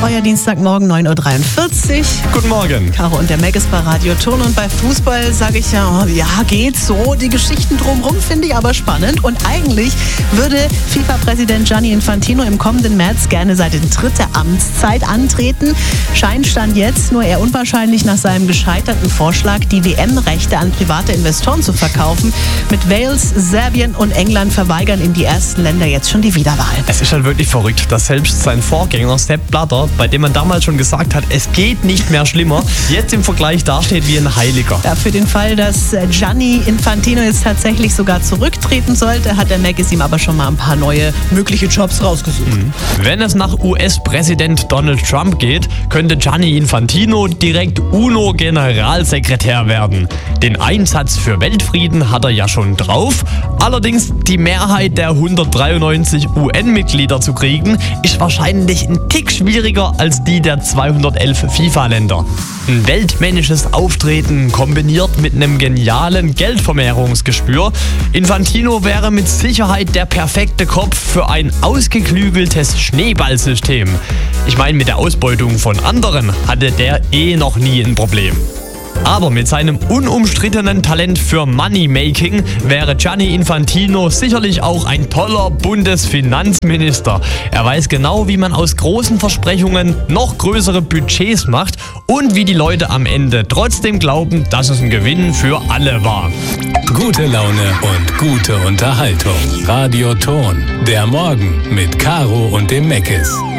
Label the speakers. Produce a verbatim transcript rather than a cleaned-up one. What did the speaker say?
Speaker 1: euer Dienstagmorgen neun Uhr dreiundvierzig.
Speaker 2: Guten Morgen.
Speaker 1: Caro und der Mac ist bei Radio Ton und bei Fußball sage ich ja, ja, geht so. Die Geschichten drumherum finde ich aber spannend und eigentlich würde FIFA-Präsident Gianni Infantino im kommenden März gerne seine dritte Amtszeit antreten. Scheint Stand jetzt nur eher unwahrscheinlich nach seinem gescheiterten Vorschlag, die W M-Rechte an private Investoren zu verkaufen. Mit Wales, Serbien und England verweigern ihm die ersten Länder jetzt schon die Wiederwahl.
Speaker 2: Es ist halt wirklich verrückt, dass selbst sein Vorgänger Sepp Blatter, bei dem man damals schon gesagt hat, es geht nicht mehr schlimmer, jetzt im Vergleich dasteht wie ein Heiliger.
Speaker 1: Ja, für den Fall, dass Gianni Infantino jetzt tatsächlich sogar zurücktreten sollte, hat der Mac es ihm aber schon mal ein paar neue mögliche Jobs rausgesucht.
Speaker 2: Mhm. Wenn es nach U S-Präsident Donald Trump geht, könnte Gianni Infantino direkt UNO-Generalsekretär werden. Den Einsatz für Weltfrieden hat er ja schon drauf. Allerdings die Mehrheit der hundertdreiundneunzig U N-Mitglieder zu kriegen, ist wahrscheinlich ein Tick schwieriger als die der zweihundertelf FIFA-Länder. Ein weltmännisches Auftreten kombiniert mit einem genialen Geldvermehrungsgespür. Infantino wäre mit Sicherheit der perfekte Kopf für ein ausgeklügeltes Schneeballsystem. Ich meine, mit der Ausbeutung von anderen hatte der eh noch nie ein Problem. Aber mit seinem unumstrittenen Talent für Moneymaking wäre Gianni Infantino sicherlich auch ein toller Bundesfinanzminister. Er weiß genau, wie man aus großen Versprechungen noch größere Budgets macht und wie die Leute am Ende trotzdem glauben, dass es ein Gewinn für alle war.
Speaker 3: Gute Laune und gute Unterhaltung. Radio Ton, der Morgen mit Caro und dem Meckes.